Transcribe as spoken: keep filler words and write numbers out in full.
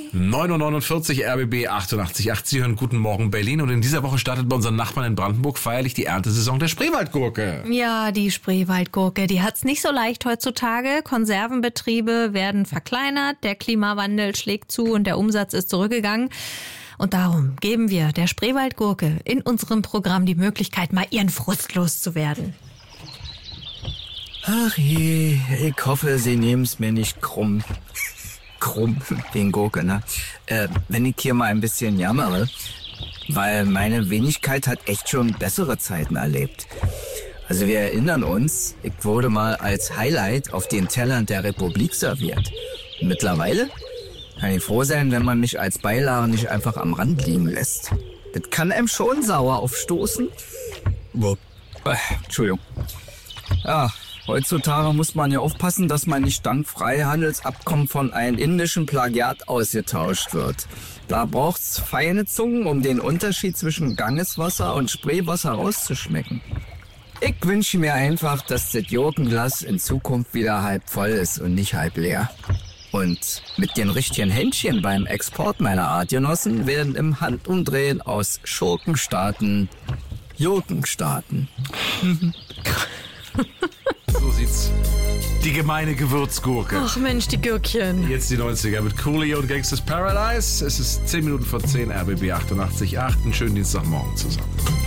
neun Uhr neunundvierzig, R B B achtundachtzig Komma acht. Sie hören Guten Morgen Berlin. Und in dieser Woche startet bei unseren Nachbarn in Brandenburg feierlich die Erntesaison der Spreewaldgurke. Ja, die Spreewaldgurke, die hat's nicht so leicht heutzutage. Konservenbetriebe werden verkleinert, der Klimawandel schlägt zu und der Umsatz ist zurückgegangen. Und darum geben wir der Spreewaldgurke in unserem Programm die Möglichkeit, mal ihren Frust loszuwerden. Ach je, ich hoffe, Sie nehmen's mir nicht krumm. Krumm, wegen Gurke, ne? Äh, wenn ich hier mal ein bisschen jammere, weil meine Wenigkeit hat echt schon bessere Zeiten erlebt. Also wir erinnern uns, ich wurde mal als Highlight auf den Tellern der Republik serviert. Mittlerweile kann ich froh sein, wenn man mich als Beilage nicht einfach am Rand liegen lässt. Das kann einem schon sauer aufstoßen. Äh, Entschuldigung. Ja, heutzutage muss man ja aufpassen, dass man nicht dank Freihandelsabkommen von einem indischen Plagiat ausgetauscht wird. Da braucht's feine Zungen, um den Unterschied zwischen Gangeswasser und Spreewasser rauszuschmecken. Ich wünsche mir einfach, dass das Gurkenglas in Zukunft wieder halb voll ist und nicht halb leer. Und mit den richtigen Händchen beim Export meiner Artgenossen werden im Handumdrehen aus Schurkenstaaten Gurkenstaaten. So sieht's. Die gemeine Gewürzgurke. Ach Mensch, die Gürkchen. Jetzt die neunziger mit Coolio und Gangsters Paradise. Es ist zehn Minuten vor zehn, R B B achtundachtzig Komma acht. Einen schönen Dienstagmorgen zusammen.